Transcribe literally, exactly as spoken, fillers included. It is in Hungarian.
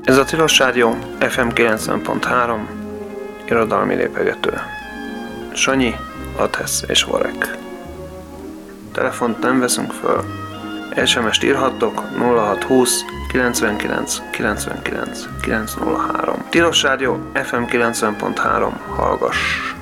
Ez a Tilos Rádió ef em kilencven pont három, irodalmi lépegető. Sanyi, Athesz és Varek. Telefont nem veszünk föl. es em est írhattok nulla hat húsz kilencvenkilenc kilencvenkilenc kilencszázhárom. Tilos Rádió ef em kilencven pont három, hallgass!